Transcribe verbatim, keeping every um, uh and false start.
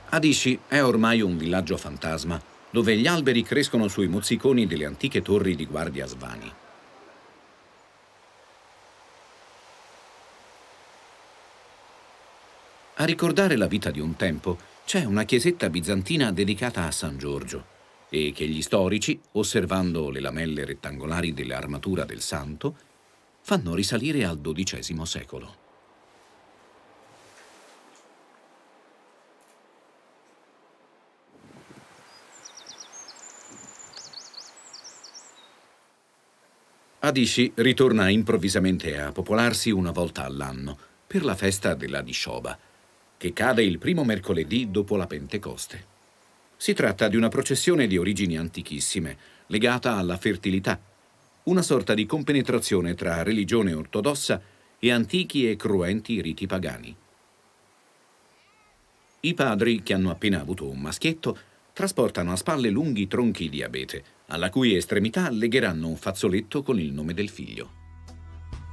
Adishi è ormai un villaggio fantasma, dove gli alberi crescono sui mozziconi delle antiche torri di guardia svani. A ricordare la vita di un tempo c'è una chiesetta bizantina dedicata a San Giorgio e che gli storici, osservando le lamelle rettangolari dell'armatura del santo, fanno risalire al dodicesimo secolo. Adishi ritorna improvvisamente a popolarsi una volta all'anno per la festa della Dishoba, che cade il primo mercoledì dopo la Pentecoste. Si tratta di una processione di origini antichissime, legata alla fertilità, una sorta di compenetrazione tra religione ortodossa e antichi e cruenti riti pagani. I padri, che hanno appena avuto un maschietto, trasportano a spalle lunghi tronchi di abete, alla cui estremità legheranno un fazzoletto con il nome del figlio.